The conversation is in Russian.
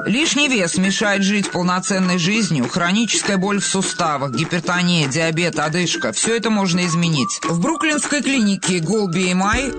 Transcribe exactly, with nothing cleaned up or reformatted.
Лишний вес мешает жить полноценной жизнью, хроническая боль в суставах, гипертония, диабет, одышка – все это можно изменить. В бруклинской клинике Goal би эм ай